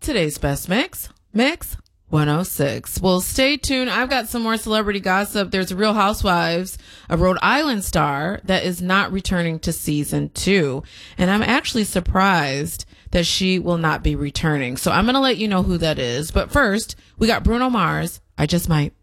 today's best mix, Mix 106. Well, stay tuned. I've got some more celebrity gossip. There's a Real Housewives, a Rhode Island star that is not returning to season 2. And I'm actually surprised that she will not be returning. So I'm going to let you know who that is. But first, we got Bruno Mars. I Just Might.